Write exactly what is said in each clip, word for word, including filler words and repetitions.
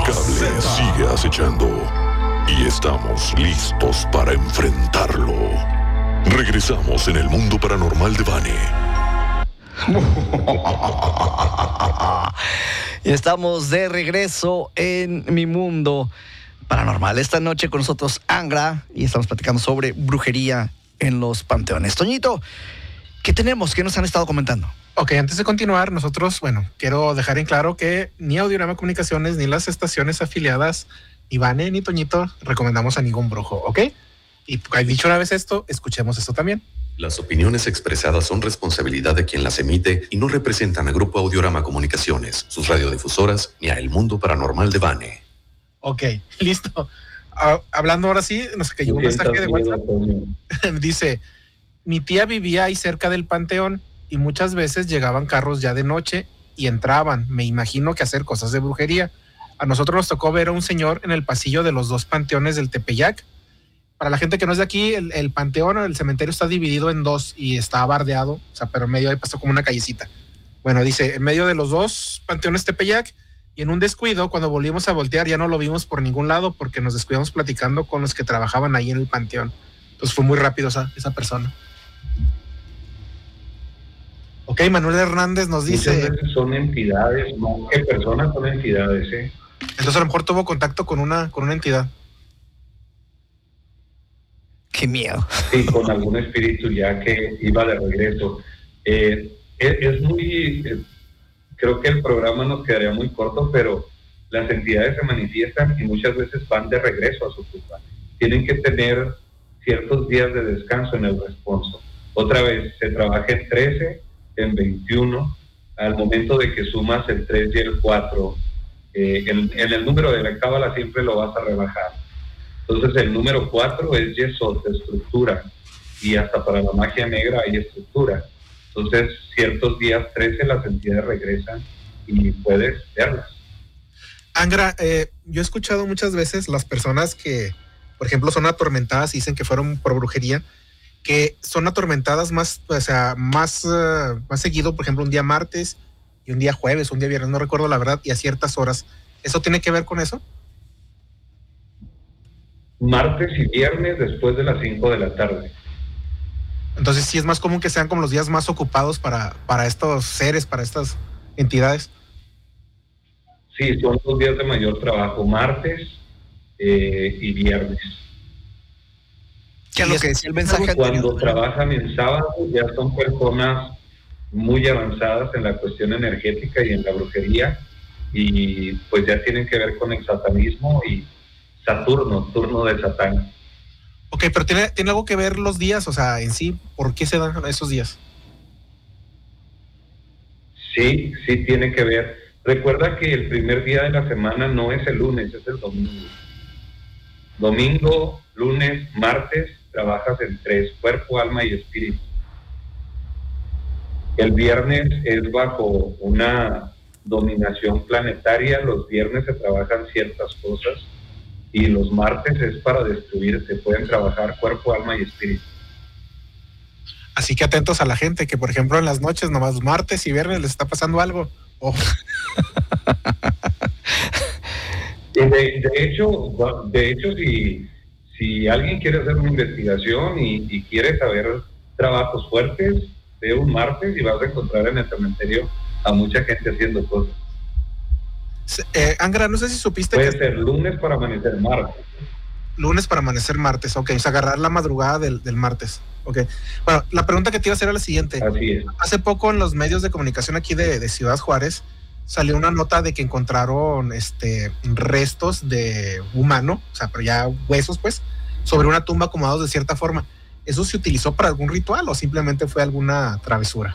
Inexplicable sigue acechando y estamos listos para enfrentarlo. Regresamos en el mundo paranormal de Vane. Y estamos de regreso en mi mundo paranormal. Esta noche con nosotros Angra y estamos platicando sobre brujería en los panteones. Toñito, ¿qué tenemos? ¿Qué nos han estado comentando? Ok, antes de continuar, nosotros, bueno, quiero dejar en claro que ni Audiorama Comunicaciones, ni las estaciones afiliadas, ni Vane, ni Toñito, recomendamos a ningún brujo, ¿ok? Y dicho una vez esto, escuchemos esto también. Las opiniones expresadas son responsabilidad de quien las emite y no representan a Grupo Audiorama Comunicaciones, sus radiodifusoras, ni a El Mundo Paranormal de Vane. Ok, listo. Uh, hablando ahora sí, nos cayó un mensaje de WhatsApp. Dice, mi tía vivía ahí cerca del panteón y muchas veces llegaban carros ya de noche y entraban, me imagino que a hacer cosas de brujería. A nosotros nos tocó ver a un señor en el pasillo de los dos panteones del Tepeyac. Para la gente que no es de aquí, el, el panteón o el cementerio está dividido en dos y está bardeado, o sea, pero en medio ahí pasó como una callecita. Bueno, dice, en medio de los dos panteones Tepeyac, y en un descuido, cuando volvimos a voltear, ya no lo vimos por ningún lado porque nos descuidamos platicando con los que trabajaban ahí en el panteón. Entonces fue muy rápido esa, esa persona. Ok, Manuel Hernández nos dice... Muchas veces son entidades, no que personas, son entidades, ¿eh? Entonces a lo mejor tuvo contacto con una, con una entidad. ¡Qué miedo! Sí, con algún espíritu ya que iba de regreso. Eh, es, es muy... Eh, creo que el programa nos quedaría muy corto, pero las entidades se manifiestan y muchas veces van de regreso a su tumba. Tienen que tener ciertos días de descanso en el responso. Otra vez, se trabaja en trece, en veintiuno, al momento de que sumas el tres y el cuatro, eh, en, en el número de la cábala siempre lo vas a rebajar. Entonces el número cuatro es yesod, estructura, y hasta para la magia negra hay estructura. Entonces ciertos días trece las entidades regresan y puedes verlas. Angra, eh, yo he escuchado muchas veces las personas que, por ejemplo, son atormentadas y dicen que fueron por brujería, que son atormentadas más, o sea, más, uh, más seguido, por ejemplo, un día martes y un día jueves, un día viernes, no recuerdo la verdad, y a ciertas horas. ¿Eso tiene que ver con eso? Martes y viernes después de las cinco de la tarde. Entonces sí es más común que sean como los días más ocupados para, para estos seres, para estas entidades. Sí, son los días de mayor trabajo, martes eh, y viernes. ¿Qué es lo que decía el mensaje Cuando anterior? trabajan en sábado ya son personas muy avanzadas en la cuestión energética y en la brujería, y pues ya tienen que ver con el satanismo y Saturno, turno de Satán. Ok, pero ¿tiene, ¿tiene algo que ver los días? O sea, en sí, ¿por qué se dan esos días? Sí, sí tiene que ver. Recuerda que el primer día de la semana no es el lunes, es el domingo. Domingo, lunes, martes, trabajas en tres, cuerpo, alma y espíritu. El viernes es bajo una dominación planetaria, los viernes se trabajan ciertas cosas y los martes es para destruir, se pueden trabajar cuerpo, alma y espíritu. Así que atentos a la gente que, por ejemplo, en las noches, nomás martes y viernes les está pasando algo. Oh. De, de hecho, de hecho si, si alguien quiere hacer una investigación y, y quiere saber trabajos fuertes, ve un martes y vas a encontrar en el cementerio a mucha gente haciendo cosas. Eh, Angra, no sé si supiste Puede que... ser lunes para amanecer martes. Lunes para amanecer martes, ok, o sea, agarrar la madrugada del, del martes, ok. Bueno, la pregunta que te iba a hacer era la siguiente. Así es. Hace poco en los medios de comunicación aquí de, de Ciudad Juárez salió una nota de que encontraron este, restos de humano, o sea, pero ya huesos, pues, sobre una tumba acomodados de cierta forma. ¿Eso se utilizó para algún ritual o simplemente fue alguna travesura?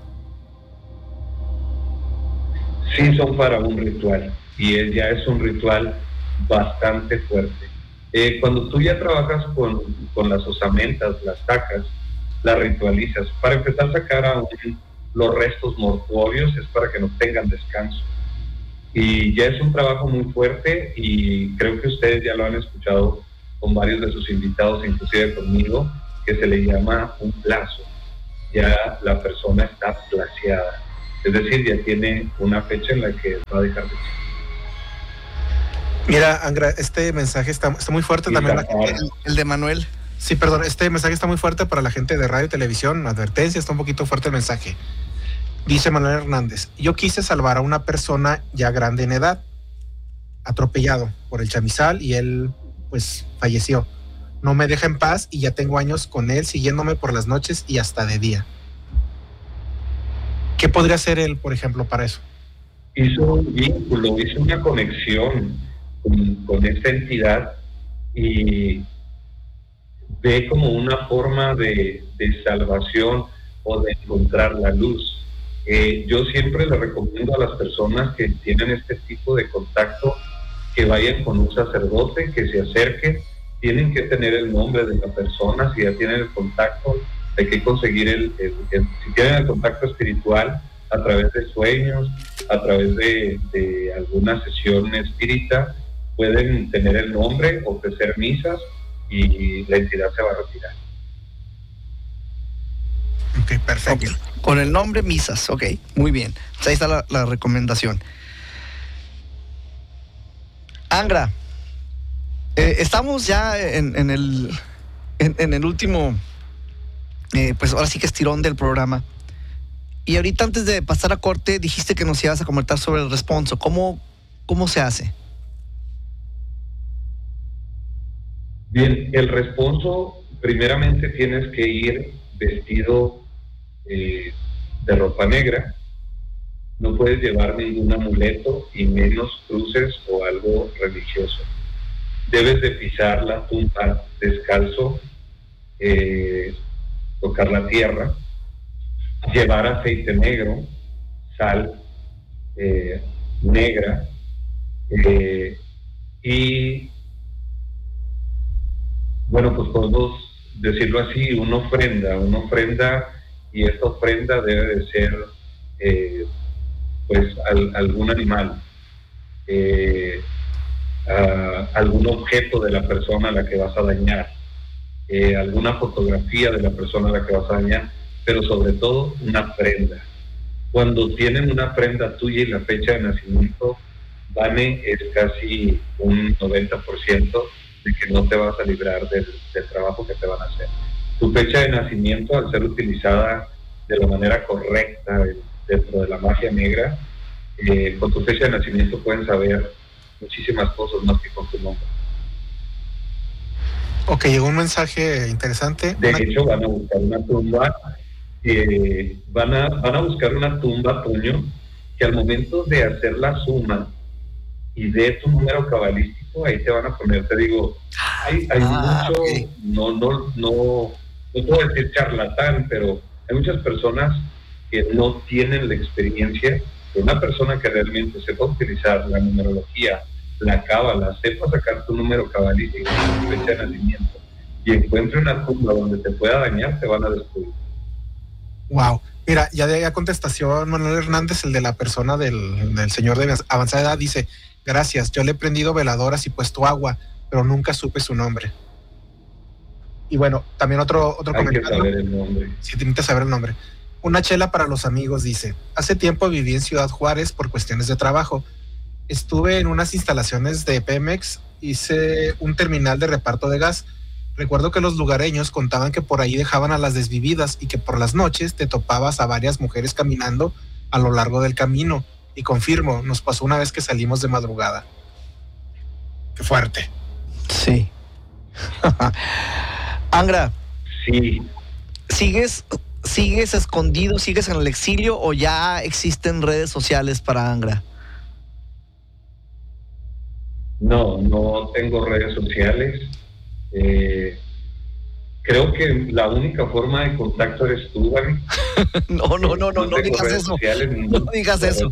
Sí, son para un ritual, y es, ya es un ritual bastante fuerte. Eh, cuando tú ya trabajas con, con las osamentas, las sacas, las ritualizas. Para empezar a sacar a un, los restos mortuorios es para que no tengan descanso. Y ya es un trabajo muy fuerte, y creo que ustedes ya lo han escuchado con varios de sus invitados, inclusive conmigo, que se le llama un plazo. Ya la persona está placeada, es decir, ya tiene una fecha en la que va a dejar de ser. Mira, Angra, este mensaje está, está muy fuerte Sí, también. está La, El, el de Manuel. sí, perdón, este mensaje está muy fuerte para la gente de radio y televisión. Advertencia, está un poquito fuerte el mensaje. Dice Manuel Hernández: yo quise salvar a una persona ya grande en edad, atropellado por el chamizal, y él pues falleció. No me deja en paz y ya tengo años con él siguiéndome por las noches y hasta de día. ¿Qué podría hacer él, por ejemplo, para eso? Hizo un vínculo, hizo una conexión con, con esta entidad y ve como una forma de, de salvación o de encontrar la luz. Eh, yo siempre le recomiendo a las personas que tienen este tipo de contacto que vayan con un sacerdote, que se acerquen. Tienen que tener el nombre de la persona. Si ya tienen el contacto, hay que conseguir el, el, el si tienen el contacto espiritual a través de sueños, a través de, de alguna sesión espírita, pueden tener el nombre, ofrecer misas y la entidad se va a retirar. Ok, perfecto. Okay. Con el nombre, misas. Ok, muy bien. Pues ahí está la, la recomendación. Angra, eh, estamos ya en, en, el, en, en el último, eh, pues ahora sí que estirón del programa. Y ahorita antes de pasar a corte dijiste que nos ibas a comentar sobre el responso. ¿Cómo, cómo se hace? Bien, el responso, primeramente tienes que ir vestido eh, de ropa negra. No puedes llevar ningún amuleto y menos cruces o algo religioso. Debes de pisar la tumba descalzo, eh, tocar la tierra, llevar aceite negro, sal eh, negra eh, y, bueno, pues podemos decirlo así, una ofrenda, una ofrenda, y esta ofrenda debe de ser eh, pues al, algún animal, eh, a, algún objeto de la persona a la que vas a dañar, eh, alguna fotografía de la persona a la que vas a dañar, pero sobre todo una prenda. Cuando tienen una prenda tuya y la fecha de nacimiento, Vane, es casi un noventa por ciento de que no te vas a librar del, del trabajo que te van a hacer. Tu fecha de nacimiento, al ser utilizada de la manera correcta dentro de la magia negra, eh, con tu fecha de nacimiento pueden saber muchísimas cosas más que con tu nombre. Ok, llegó un mensaje interesante. De una... hecho, van a buscar una tumba, eh, van, a, van a buscar una tumba, Toño, que al momento de hacer la suma y de tu número cabalístico, ahí te van a poner, te digo, hay, hay ah, mucho, okay. no, no, no, no puedo decir charlatán, pero hay muchas personas que no tienen la experiencia. De una persona que realmente sepa utilizar la numerología, la cábala, sepa sacar tu número cabalístico, tu fecha de nacimiento, y encuentre una tumba donde te pueda dañar, te van a destruir. Wow. Mira, ya de contestación, Manuel Hernández, el de la persona del, del señor de avanzada edad, dice: gracias, yo le he prendido veladoras y puesto agua, pero nunca supe su nombre. Y bueno, también otro, otro Hay comentario. que saber el nombre. Sí, tienes que saber el nombre. Una chela para los amigos, dice: hace tiempo viví en Ciudad Juárez por cuestiones de trabajo. Estuve en unas instalaciones de Pemex, hice un terminal de reparto de gas. Recuerdo que los lugareños contaban que por ahí dejaban a las desvividas y que por las noches te topabas a varias mujeres caminando a lo largo del camino. Y confirmo, nos pasó una vez que salimos de madrugada. Qué fuerte. Sí. Angra. Sí. ¿Sigues, ¿Sigues escondido, sigues en el exilio o ya existen redes sociales para Angra? No, no tengo redes sociales. Eh, creo que la única forma de contacto eres tú, Dani. no, no, no, no, no, no digas eso. Sociales, no digas eso.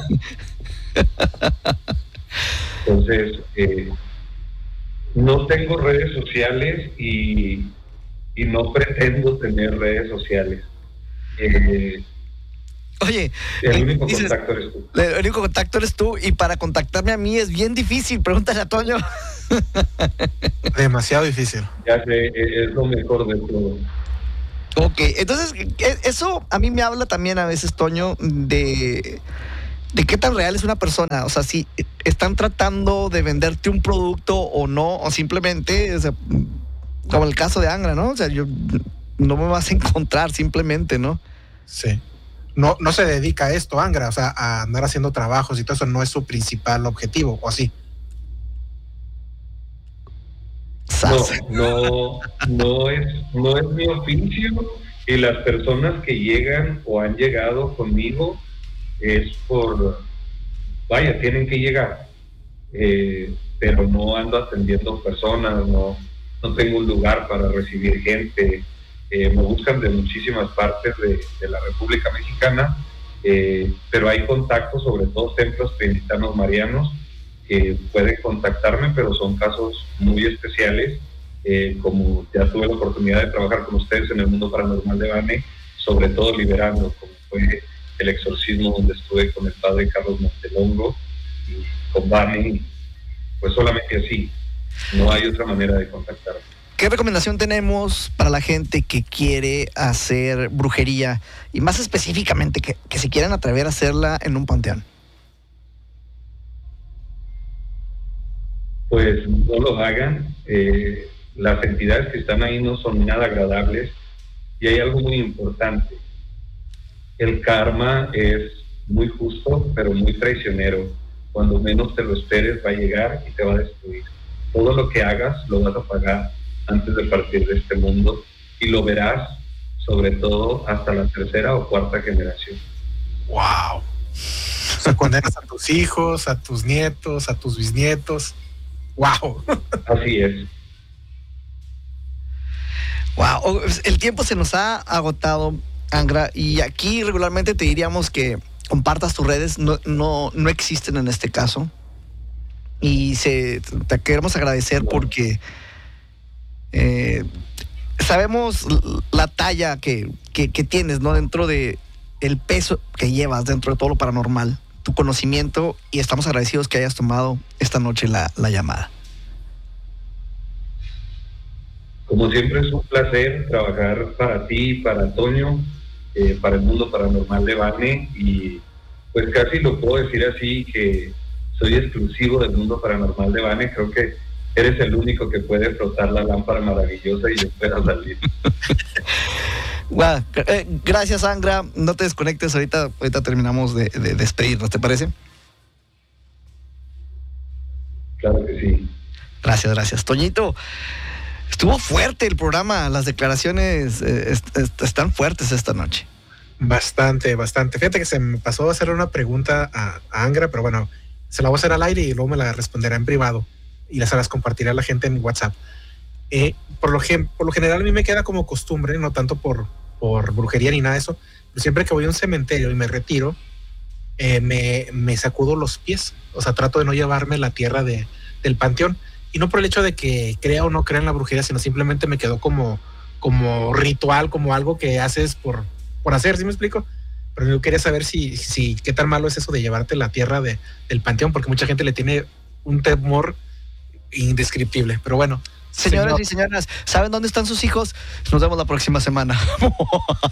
Entonces, eh, no tengo redes sociales y, y no pretendo tener redes sociales. Eh, Oye, el único dices, contacto eres tú. El único contacto eres tú y para contactarme a mí es bien difícil. Pregúntale a Toño. Demasiado difícil. Ya sé, es lo mejor de todo. Ok, entonces eso a mí me habla también a veces, Toño, de, ¿de qué tan real es una persona? O sea, si están tratando de venderte un producto o no, o simplemente, o sea, como el caso de Angra, ¿no? O sea, yo no me vas a encontrar simplemente, ¿no? Sí. No, no se dedica a esto, Angra, o sea, a andar haciendo trabajos y todo eso no es su principal objetivo, ¿o así? No, no, no es, no es mi oficio, y las personas que llegan o han llegado conmigo es por, vaya, tienen que llegar, eh, pero no ando atendiendo personas, no, no tengo un lugar para recibir gente. Eh, me buscan de muchísimas partes de, de la República Mexicana, eh, pero hay contactos, sobre todo templos trinitanos marianos, que pueden contactarme, pero son casos muy especiales, eh, como ya tuve la oportunidad de trabajar con ustedes en el mundo paranormal de Bane, sobre todo liberando, como fue el exorcismo donde estuve con el padre Carlos Montelongo y con Bane, pues solamente así, no hay otra manera de contactarme. ¿Qué recomendación tenemos para la gente que quiere hacer brujería y más específicamente que, que se quieran atrever a hacerla en un panteón? Pues no lo hagan. Eh, las entidades que están ahí no son nada agradables, y hay algo muy importante. El karma es muy justo, pero muy traicionero. Cuando menos te lo esperes va a llegar y te va a destruir. Todo lo que hagas lo vas a pagar antes de partir de este mundo, y lo verás sobre todo hasta la tercera o cuarta generación. ¡Wow! O sea, condenas a tus hijos, a tus nietos, a tus bisnietos. ¡Wow! Así es. Wow, el tiempo se nos ha agotado, Angra, y aquí regularmente te diríamos que compartas tus redes, no, no, no existen en este caso. Y se, te queremos agradecer porque eh, sabemos la talla que, que, que tienes, ¿no? Dentro de el peso que llevas dentro de todo lo paranormal, tu conocimiento, y estamos agradecidos que hayas tomado esta noche la, la llamada. Como siempre es un placer trabajar para ti, para Toño, eh, para el mundo paranormal de Bane, y pues casi lo puedo decir así, que soy exclusivo del mundo paranormal de Bane. Creo que eres el único que puede frotar la lámpara maravillosa y yo pueda salir. Wow. Eh, gracias, Angra. No te desconectes, ahorita, ahorita terminamos de, de despedirnos, ¿te parece? Claro que sí. Gracias, gracias. Toñito, estuvo fuerte el programa, las declaraciones eh, est- est- están fuertes esta noche. Bastante, bastante. Fíjate que se me pasó a hacer una pregunta a, a Angra, pero bueno, se la voy a hacer al aire y luego me la responderá en privado y las, las compartirá a la gente en WhatsApp. Eh, por, lo gen, por lo general a mí me queda como costumbre, no tanto por, por brujería ni nada de eso, pero siempre que voy a un cementerio y me retiro, eh, me, me sacudo los pies. O sea, trato de no llevarme la tierra de, del panteón. Y no por el hecho de que crea o no crea en la brujería, sino simplemente me quedó como, como ritual, como algo que haces por, por hacer, ¿sí me explico? Pero yo quería saber si, si qué tan malo es eso de llevarte la tierra de, del panteón, porque mucha gente le tiene un temor indescriptible. Pero bueno. Señores señor. y señoras, ¿saben dónde están sus hijos? Nos vemos la próxima semana.